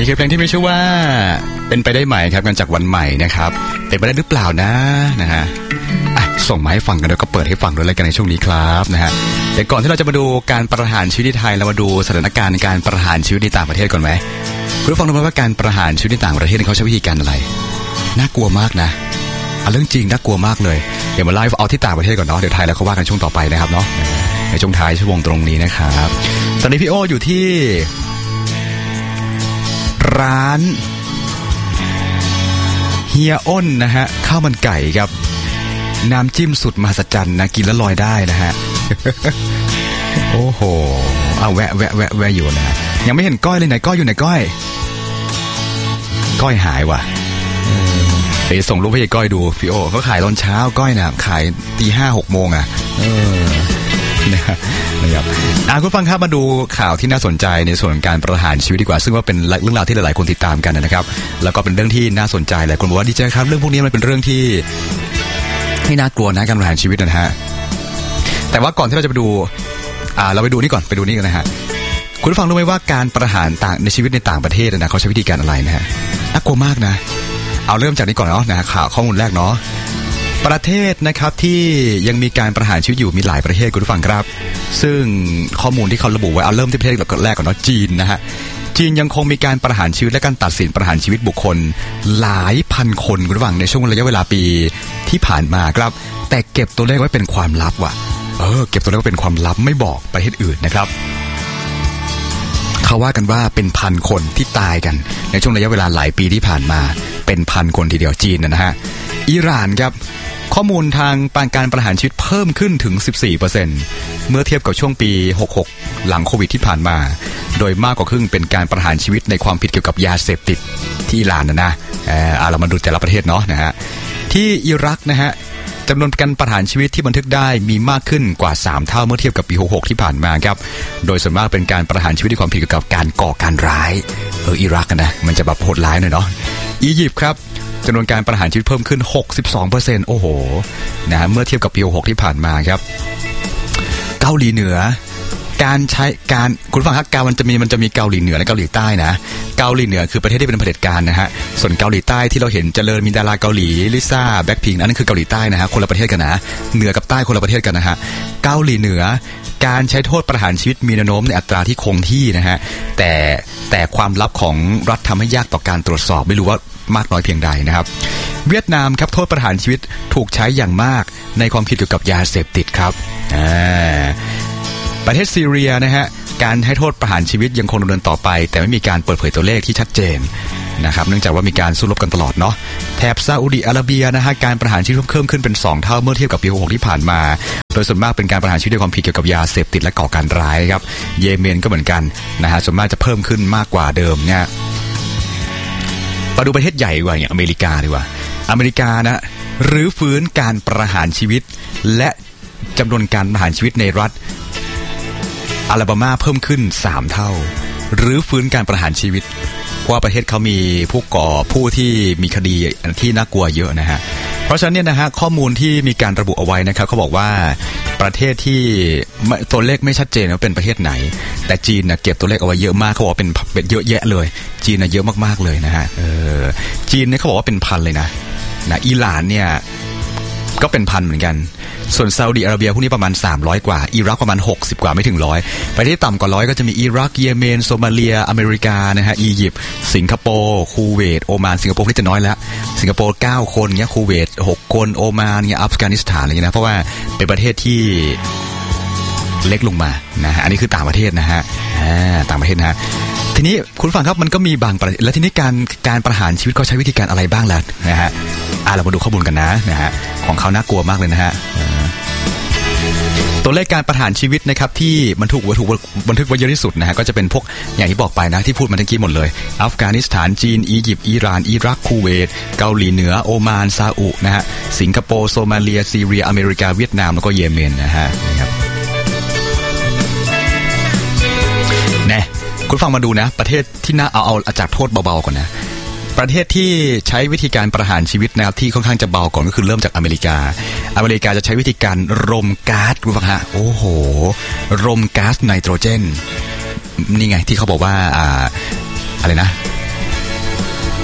นี่คือเพลงที่มีชื่อว่าเป็นไปได้ไหมครับกันจากวันใหม่นะครับเป็นไปได้หรือเปล่านะฮะส่งมาให้ฟังกันแล้วก็เปิดให้ฟังด้วยกันในช่วงนี้ครับนะฮะแต่ก่อนที่เราจะมาดูการประหารชีวิตในไทยเรามาดูสถานการณ์การประหารชีวิตในต่างประเทศก่อนไหมคุณผู้ฟังรู้ไหมว่าการประหารชีวิตในต่างประเทศเขาใช้วิธีการอะไรน่ากลัวมากนะเรื่องจริงน่ากลัวมากเลยเดี๋ยวมาไล่เอาที่ต่างประเทศก่อนเนาะเดี๋ยวไทยแล้วเขาว่ากันช่วงต่อไปนะครับเนาะในช่วงท้ายชั่วโมงตรงนี้นะครับตอนนี้พี่โออยู่ที่ร้านเฮียอ้นนะฮะข้าวมันไก่ครับน้ำจิ้มสุดมหัศจรรย์นะกินแล้วลอยได้นะฮะ โอ้โหแวะอยู่นะยังไม่เห็นก้อยเลยไหนก้อยอยู่ไหนก้อยหายว่ะไปส่งรูปให้ก้อยดูพี่โอเขาขายตอนเช้าก้อยนะขายตี 5-6 โมงอ่ะนะครับคุณฟังครับมาดูข่าวที่น่าสนใจในส่วนของการประหารชีวิตดีกว่าซึ่งว่าเป็นเรื่องราวที่หลายๆคนติดตามกันนะครับแล้วก็เป็นเรื่องที่น่าสนใจหลายคนบอกว่าดีใจครับเรื่องพวกนี้มันเป็นเรื่องที่ไม่น่ากลัวนะการประหารชีวิตนะฮะแต่ว่าก่อนที่เราจะไปดูเราไปดูนี่ก่อนไปดูนี่กันนะฮะคุณฟังรู้ไหมว่าการประหารต่างในชีวิตในต่างประเทศนะเขาใช้วิธีการอะไรนะฮะน่ากลัวมากนะเอาเริ่มจากนี้ก่อนเนาะนะข่าวข้อมูลแรกเนาะประเทศนะครับที่ยังมีการประหารชีวิตอยู่มีหลายประเทศคุณผู้ฟังครับซึ่งข้อมูลที่เขาระบุไว้เอาเริ่มที่ประเทศแรกก่อนเนาะจีนนะฮะจีนยังคงมีการประหารชีวิตและการตัดสินประหารชีวิตบุคคลหลายพันคนคุณผู้ฟังในช่วงระยะเวลาปีที่ผ่านมาครับแต่เก็บตัวเลขไว้เป็นความลับว่ะเก็บตัวเลขไว้เป็นความลับไม่บอกประเทศอื่นนะครับเขาว่ากันว่าเป็นพันคนที่ตายกันในช่วงระยะเวลาหลายปีที่ผ่านมาเป็นพันคนทีเดียวจีนนะฮะอิหร่านครับข้อมูลทางการประหารชีวิตเพิ่มขึ้นถึง 14% เมื่อเทียบกับช่วงปี 66 หลังโควิดที่ผ่านมาโดยมากกว่าครึ่งเป็นการประหารชีวิตในความผิดเกี่ยวกับยาเสพติดที่อิหร่านนะเรามาดูแต่ละประเทศเนาะนะฮะที่อิรักนะฮะจำนวนการประหารชีวิตที่บันทึกได้มีมากขึ้นกว่า3เท่าเมื่อเทียบกับปี 66 ที่ผ่านมาครับโดยส่วนมากเป็นการประหารชีวิตในความผิดเกี่ยวกับการก่อการร้ายอิรักนะมันจะแบบโหดร้ายหน่อยเนาะอียิปต์ครับจำนวนการประหารชีวิตเพิ่มขึ้น 62% โอ้โหนะเมื่อเทียบกับปี 66 ที่ผ่านมาครับเกาหลีเหนือคุณฟังครับการมันจะมีเกาหลีเหนือและเกาหลีใต้นะเกาหลีเหนือคือประเทศที่เป็นเผด็จการนะฮะส่วนเกาหลีใต้ที่เราเห็นเจริญมีดาราเกาหลีลิซ่าแบล็คพิงค์นั่นคือเกาหลีใต้นะฮะคนละประเทศกันนะเหนือกับใต้คนละประเทศกันนะฮะเกาหลีเหนือการใช้โทษประหารชีวิตมีแนวโน้มในอัตราที่คงที่นะฮะแต่ความลับของรัฐทำให้ยากต่อการตรวจสอบไม่รู้ว่ามากน้อยเพียงใดนะครับเวียดนามครับโทษประหารชีวิตถูกใช้อย่างมากในความผิดเกี่ยวกับยาเสพติดครับประเทศซีเรียนะฮะการให้โทษประหารชีวิตยังคงดำเนินต่อไปแต่ไม่มีการเปิดเผยตัวเลขที่ชัดเจนนะครับเนื่องจากว่ามีการสู้รบกันตลอดเนาะแถบซาอุดิอาระเบียนะฮะการประหารชีวิตเพิ่มขึ้นเป็น2เท่าเมื่อเทียบกับปี 66 ที่ผ่านมาโดยส่วนมากเป็นการประหารชีวิตด้วยความผิดเกี่ยวกับยาเสพติดและก่อการร้ายครับเยเมนก็เหมือนกันนะฮะส่วนมากจะเพิ่มขึ้นมากกว่าเดิมเนี่ยมาดูประเทศใหญ่กว่าอย่างอเมริกาดีกว่าอเมริกานะรื้อฟื้นการประหารชีวิตและจำนวนการประหารชีวิตในรัฐอลาบามาเพิ่มขึ้น3เท่ารื้อฟื้นการประหารชีวิตเพราะว่าประเทศเขามีผู้ที่มีคดีที่น่ากลัวเยอะนะฮะเพราะฉะนั้นเนี่ยนะฮะข้อมูลที่มีการระบุเอาไว้นะครับเขาบอกว่าประเทศที่ตัวเลขไม่ชัดเจนว่าเป็นประเทศไหนแต่จีนนะเก็บตัวเลขเอาไว้เยอะมากเขาบอกเป็นเยอะแยะเลยจีนนะเยอะมากๆเลยนะฮะจีนเนี่ยเขาบอกว่าเป็นพันเลยนะอิหร่านเนี่ยก็เป็นพันเหมือนกันส่วนซาอุดิอาระเบียพวกนี้ประมาณ300กว่าอิรักประมาณ60กว่าไม่ถึง100ประเทศต่ำกว่า100ก็จะมีอิรักเยเมนโซมาเลียอเมริกานะฮะอียิปต์สิงคโปร์คูเวตโอมานสิงคโปร์ที่จะน้อยแล้วสิงคโปร์9คนเงี้ยคูเวต6คนโอมานเงี้ยอัฟกานิสถานอะไรเงี้ยนะเพราะว่าเป็นประเทศที่เล็กลงมานะฮะอันนี้คือต่างประเทศนะฮะต่างประเทศนะฮะทีนี้คุณฟังครับมันก็มีบางประเทศและทีนี้การประหารชีวิตเขาใช้วิธีการอะไรบ้างล่ะนะฮะเรามาดูข้อมูลกันนะฮะของเขาน่ากลัวมากเลยนะฮะตัวเลขการประหารชีวิตนะครับที่มันถูกบันทึกไว้เยอะที่สุดนะฮะก็จะเป็นพวกอย่างที่บอกไปนะที่พูดมาเมื่อกี้หมดเลยอัฟกานิสถานจีนอียิปต์อิหร่านอิรักคูเวตเกาหลีเหนือโอมานซาอุนะฮะสิงคโปร์โซมาเลียซีเรียอเมริกาเวียดนามแล้วก็เยเมนนะฮะคุณฟังมาดูนะประเทศที่น่าเอาจากโทษเบาๆก่อนนะประเทศที่ใช้วิธีการประหารชีวิตนะครับที่ค่อนข้างจะเบาก่อนก็คือเริ่มจากอเมริกาจะใช้วิธีการรมก๊าซคุณฟังฮะโอ้โหรมก๊าซไนโตรเจนนี่ไงที่เขาบอกว่าอะไรนะ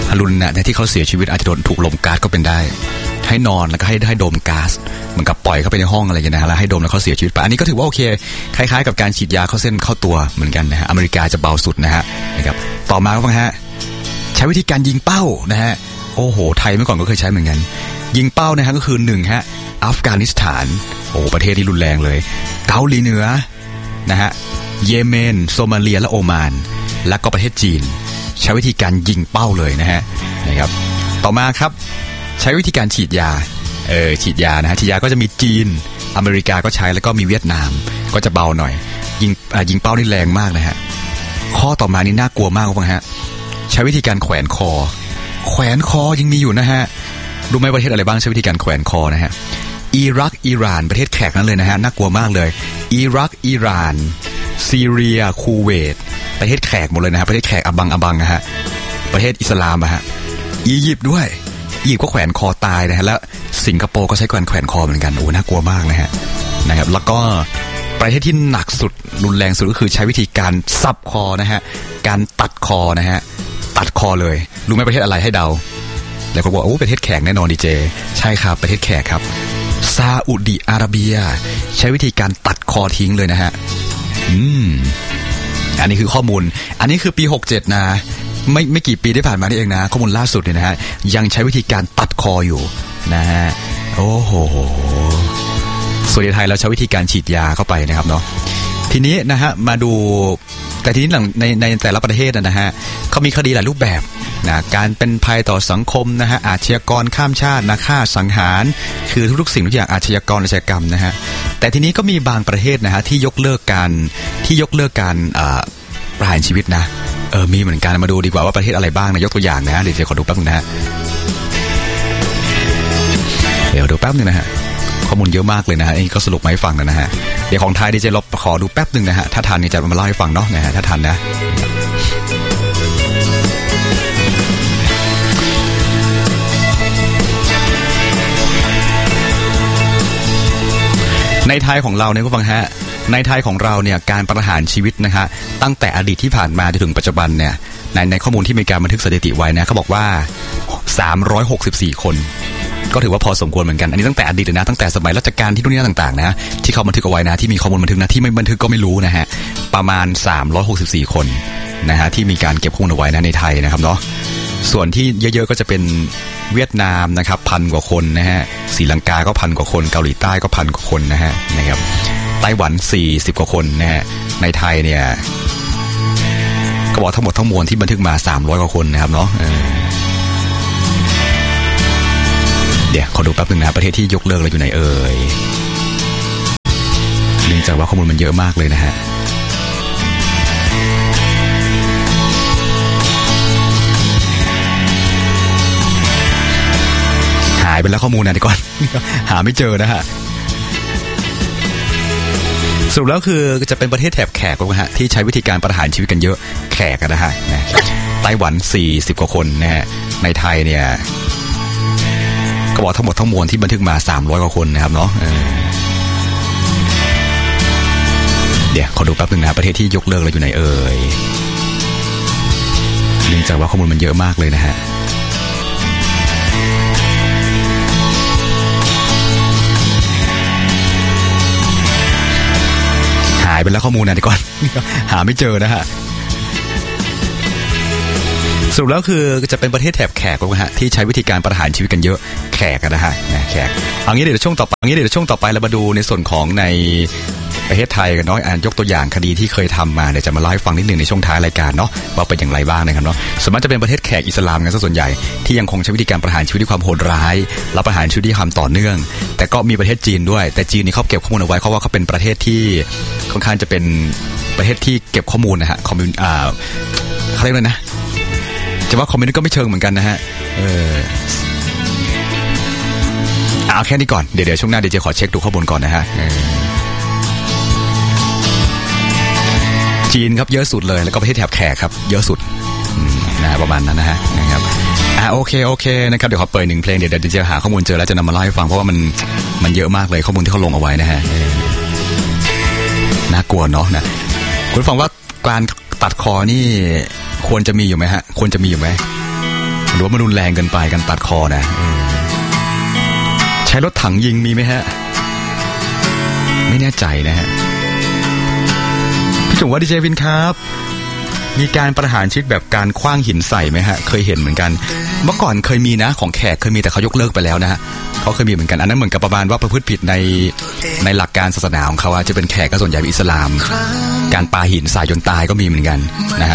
ฮารุนเนี่ยที่เขาเสียชีวิตอาจจะโดนถูกลมก๊าซก็เป็นได้ให้นอนแล้วก็ให้ดมก๊าซเหมือนกับปล่อยเข้าไปในห้องอะไรอย่างเงี้ยนะแล้วให้ดมแล้วเขาเสียชีวิตไปอันนี้ก็ถือว่าโอเคคล้ายๆกับการฉีดยาเข้าเส้นเข้าตัวเหมือนกันนะฮะอเมริกาจะเบาสุดนะฮะนะครับต่อมาก็ฟังฮะใช้วิธีการยิงเป้านะฮะโอ้โหไทยเมื่อก่อนก็เคยใช้เหมือนกันยิงเป้านะฮะก็คือ1ฮะอัฟกานิสถานโอ้ประเทศที่รุนแรงเลยเกาหลีเหนือนะฮะเยเมนโซมาเลียและโอมานและก็ประเทศจีนใช้วิธีการยิงเป้าเลยนะฮะนะครับต่อมาครับใช้วิธีการฉีดยาฉีดยานะฮะฉีดยาก็จะมีจีนอเมริกาก็ใช้แล้วก็มีเวียดนามก็จะเบาหน่อยยิงเป้านี่แรงมากนะฮะข้อต่อมานี่น่ากลัวมากครับฮะใช้วิธีการแขวนคอยังมีอยู่นะฮะรู้ไหมประเทศอะไรบ้างใช้วิธีการแขวนคอนะฮะอิรักอิหร่านประเทศแขกนั้นเลยนะฮะน่ากลัวมากเลยอิรักอิหร่านซีเรียคูเวตประเทศแขกหมดเลยนะฮะประเทศแขกอบังนะฮะประเทศอิสลามอะฮะอียิปต์ด้วยอียิปต์ก็แขวนคอตายนะฮะแล้วสิงคโปร์ก็ใช้การแขวนคอเหมือนกันโอ้น่ากลัวมากนะฮะนะครับแล้วก็ประเทศที่หนักสุดรุนแรงสุดก็คือใช้วิธีการสับคอนะฮะการตัดคอนะฮะตัดคอเลยรู้ไหมประเทศอะไรให้เดาแล้วก็บอกโอ้ประเทศแขกแน่นอนดีเจใช่ครับประเทศแขกครับซาอุดิอาระเบียใช้วิธีการตัดคอทิ้งเลยนะฮะอันนี้คือข้อมูลอันนี้คือปี67นะไม่กี่ปีที่ผ่านมานี่เองนะข้อมูลล่าสุดเนี่ยนะฮะยังใช้วิธีการตัดคออยู่นะฮะโอ้โหส่วนในไทยเราใช้วิธีการฉีดยาเข้าไปนะครับเนาะทีนี้นะฮะมาดูแต่ทีนี้ในแต่ละประเทศนะฮะเขามีคดีหลายรูปแบบนะการเป็นภัยต่อสังคมนะฮะอาชญากรข้ามชาตินะฆ่าสังหารคือทุกๆสิ่งทุกอย่างอาชญากรอาชญากรรมนะฮะแต่ทีนี้ก็มีบางประเทศนะฮะที่ยกเลิกการประหารชีวิตนะมีเหมือนกันมาดูดีกว่าว่าประเทศอะไรบ้างนะยกตัวอย่างนะเดี๋ยวจะขอดูแป๊บนึงนะฮะเดี๋ยวดูแป๊บนึงนะฮะข้อมูลเยอะมากเลยนะฮะนี่ก็สรุปมาให้ฟังนะฮะเดี๋ยวของไทยดีเจลบขอดูแป๊บนึงนะฮะถ้าทันนี่จะมาเล่าให้ฟังเนาะนะฮะถ้าทันนะในไทยของเราเนี่ยก็ฟังฮะในไทยของเราเนี่ยการประหารชีวิตนะฮะตั้งแต่อดีตที่ผ่านมาจนถึงปัจจุบันเนี่ยในข้อมูลที่มีการบันทึกสถิติไว้นะเขาบอกว่า364คนก็ถือว่าพอสมควรเหมือนกันอันนี้ตั้งแต่อดีตเลยนะตั้งแต่สมัยรัชกาลที่นู่นนี่ต่างๆนะที่เขาบันทึกเอาไว้นะที่มีข้อมูลบันทึกนะที่ไม่บันทึกก็ไม่รู้นะฮะประมาณ364คนนะฮะที่มีการเก็บข้อมูลเอาไว้นะในไทยนะครับเนาะส่วนที่เยอะๆก็จะเป็นเวียดนามนะครับ1,000 กว่าคนนะฮะศรีลังกาก็1,000 กว่าคนเกาหลีใต้ก็1,000 กว่าคนนะครับไต้หวัน40 กว่าคนนะฮะในไทยเนี่ยก็บอกทั้งหมดทั้งมวลที่บันทึกมา300 กว่าคนนะครับเนาะเดี๋ยวขอดูแป๊บนึงนะประเทศที่ยกเลิกเราอยู่ไหนเอ่ยเนื่องจากว่าข้อมูลมันเยอะมากเลยนะฮะหายไปแล้วข้อมูลนะเดี๋ยวก่อนหาไม่เจอนะฮะสรุปแล้วคือจะเป็นประเทศแถบแขกนะฮะที่ใช้วิธีการประหารชีวิตกันเยอะแขกนะฮะไต้หวัน40 กว่าคนนะฮะในไทยเนี่ยก็บอกทั้งหมดทั้งมวลที่บันทึกมา300 กว่าคนนะครับเนาะเดี๋ยวขอดูแป๊บนึงนะประเทศที่ยกเลิกเราอยู่ไหนเอ่ยเนื่องจากว่าข้อมูลมันเยอะมากเลยนะฮะหายไปแล้วข้อมูลนะเดี๋ยวก่อนหาไม่เจอนะฮะสรุปแล้วคือจะเป็นประเทศแถบแขกนะฮะที่ใช้วิธีการประหารชีวิตกันเยอะแขกนะฮะแขกเอางี้เดี๋ยวช่วงต่อไปเรามาดูในส่วนของในประเทศไทยกันเนาะยกตัวอย่างคดีที่เคยทำมาเดี๋ยวจะมาเล่าให้ฟังนิดนึงในช่วงท้ายรายการเนาะว่าเป็นอย่างไรบ้างนะครับเนาะส่วนมากจะเป็นประเทศแขกอิสลามกันซะส่วนใหญ่ที่ยังคงใช้วิธีการประหารชีวิตด้วยความโหดร้ายและประหารชีวิตด้วยความต่อเนื่องแต่ก็มีประเทศจีนด้วยแต่จีนนี่เขาเก็บข้อมูลเอาไว้เพราะว่าเขาเป็นประเทศที่ค่อนข้างจะเป็นประเทศที่เก็บข้อมูลนะฮะเขาเรียกอะไรนะจะว่าคอมเมนต์ก็ไม่เชิงเหมือนกันนะฮะเอาแค่นี้ก่อนเดี๋ยวช่วงหน้าเดี๋ยวจะขอเช็คดูข้อมูลก่อนนะฮะจีนครับเยอะสุดเลยแล้วก็ประเทศแถบแขกครับเยอะสุดนะประมาณนั้นนะฮะนะครับโอเคนะครับเดี๋ยวขอเปิด1 เพลงเดี๋ยวจะหาข้อมูลเจอแล้วจะนำมาเล่าให้ฟังเพราะว่ามันเยอะมากเลยข้อมูลที่เขาลงเอาไว้นะฮะน่ากลัวเนาะนะคุณฟังว่าการตัดคอนี่ควรจะมีอยู่ไหมฮะควรจะมีอยู่ไหมหรือว่ามันรุนแรงเกินไปการตัดคอนะใช้รถถังยิงมีไหมฮะไม่แน่ใจนะฮะพี่จุ๋มว่าดีเจวินครับมีการประหารชีวิตแบบการขว้างหินใส่ไหมฮะเคยเห็นเหมือนกันเมื่อก่อนเคยมีนะของแขกเคยมีแต่เขายกเลิกไปแล้วนะฮะเขาเคยมีเหมือนกันอันนั้นเหมือนกับประมาณว่าประพฤติผิดในหลักการศาสนาของเขาจะเป็นแขกก็ส่วนใหญ่เป็นอิสลามการปาหินใส่จนตายก็มีเหมือนกันนะฮะ